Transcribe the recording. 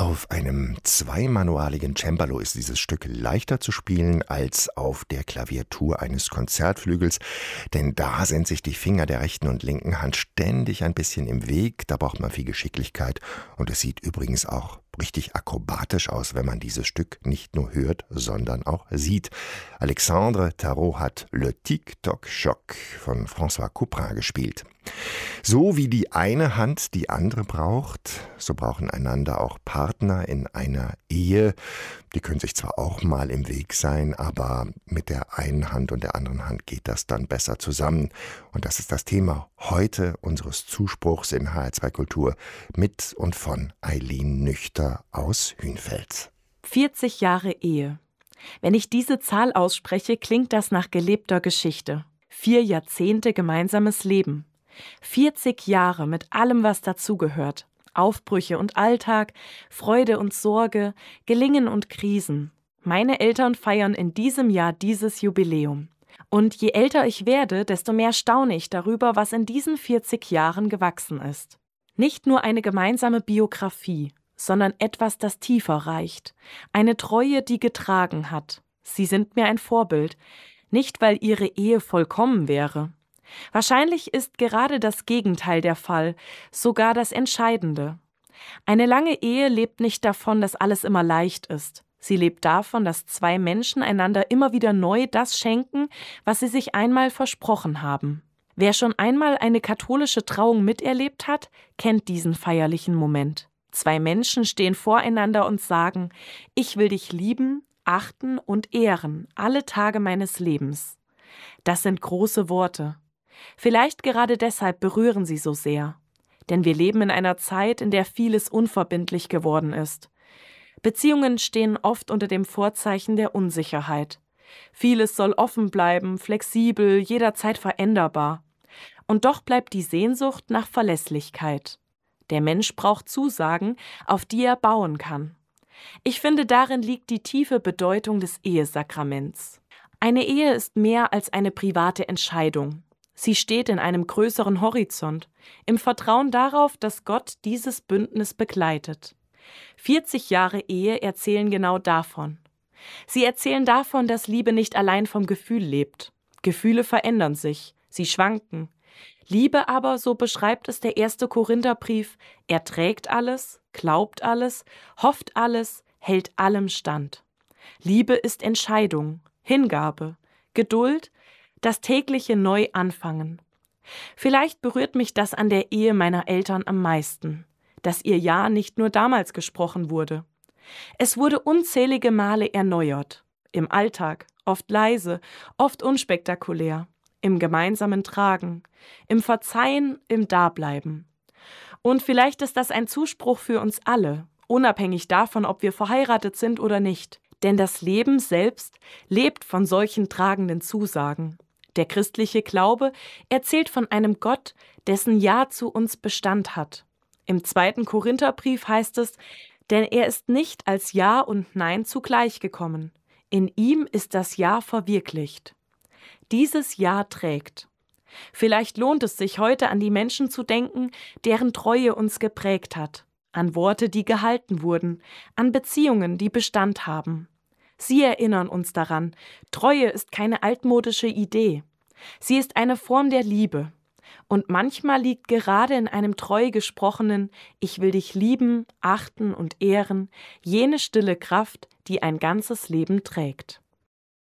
Auf einem zweimanualigen Cembalo ist dieses Stück leichter zu spielen als auf der Klaviatur eines Konzertflügels, denn da sind sich die Finger der rechten und linken Hand ständig ein bisschen im Weg, da braucht man viel Geschicklichkeit und es sieht übrigens auch richtig akrobatisch aus, wenn man dieses Stück nicht nur hört, sondern auch sieht. Alexandre Tarot hat Le Tic-Toc-Choc von François Couperin gespielt. So wie die eine Hand die andere braucht, so brauchen einander auch Partner in einer Ehe. Die können sich zwar auch mal im Weg sein, aber mit der einen Hand und der anderen Hand geht das dann besser zusammen. Und das ist das Thema heute unseres Zuspruchs in HR2 Kultur mit und von Eileen Nüchter aus Hünfeld. 40 Jahre Ehe. Wenn ich diese Zahl ausspreche, klingt das nach gelebter Geschichte. 4 Jahrzehnte gemeinsames Leben. 40 Jahre mit allem, was dazugehört. Aufbrüche und Alltag, Freude und Sorge, Gelingen und Krisen. Meine Eltern feiern in diesem Jahr dieses Jubiläum. Und je älter ich werde, desto mehr staune ich darüber, was in diesen 40 Jahren gewachsen ist. Nicht nur eine gemeinsame Biografie, sondern etwas, das tiefer reicht. Eine Treue, die getragen hat. Sie sind mir ein Vorbild. Nicht, weil ihre Ehe vollkommen wäre. Wahrscheinlich ist gerade das Gegenteil der Fall, sogar das Entscheidende. Eine lange Ehe lebt nicht davon, dass alles immer leicht ist. Sie lebt davon, dass 2 Menschen einander immer wieder neu das schenken, was sie sich einmal versprochen haben. Wer schon einmal eine katholische Trauung miterlebt hat, kennt diesen feierlichen Moment. 2 Menschen stehen voreinander und sagen: Ich will dich lieben, achten und ehren, alle Tage meines Lebens. Das sind große Worte. Vielleicht gerade deshalb berühren sie so sehr. Denn wir leben in einer Zeit, in der vieles unverbindlich geworden ist. Beziehungen stehen oft unter dem Vorzeichen der Unsicherheit. Vieles soll offen bleiben, flexibel, jederzeit veränderbar. Und doch bleibt die Sehnsucht nach Verlässlichkeit. Der Mensch braucht Zusagen, auf die er bauen kann. Ich finde, darin liegt die tiefe Bedeutung des Ehesakraments. Eine Ehe ist mehr als eine private Entscheidung. Sie steht in einem größeren Horizont, im Vertrauen darauf, dass Gott dieses Bündnis begleitet. 40 Jahre Ehe erzählen genau davon. Sie erzählen davon, dass Liebe nicht allein vom Gefühl lebt. Gefühle verändern sich, sie schwanken. Liebe aber, so beschreibt es der 1. Korintherbrief, erträgt alles, glaubt alles, hofft alles, hält allem stand. Liebe ist Entscheidung, Hingabe, Geduld, das tägliche Neuanfangen. Vielleicht berührt mich das an der Ehe meiner Eltern am meisten, dass ihr Ja nicht nur damals gesprochen wurde. Es wurde unzählige Male erneuert, im Alltag, oft leise, oft unspektakulär, im gemeinsamen Tragen, im Verzeihen, im Dableiben. Und vielleicht ist das ein Zuspruch für uns alle, unabhängig davon, ob wir verheiratet sind oder nicht. Denn das Leben selbst lebt von solchen tragenden Zusagen. Der christliche Glaube erzählt von einem Gott, dessen Ja zu uns Bestand hat. Im 2. Korintherbrief heißt es: Denn er ist nicht als Ja und Nein zugleich gekommen. In ihm ist das Ja verwirklicht. Dieses Ja trägt. Vielleicht lohnt es sich heute, an die Menschen zu denken, deren Treue uns geprägt hat. An Worte, die gehalten wurden, an Beziehungen, die Bestand haben. Sie erinnern uns daran, Treue ist keine altmodische Idee. Sie ist eine Form der Liebe. Und manchmal liegt gerade in einem treu gesprochenen Ich will dich lieben, achten und ehren jene stille Kraft, die ein ganzes Leben trägt.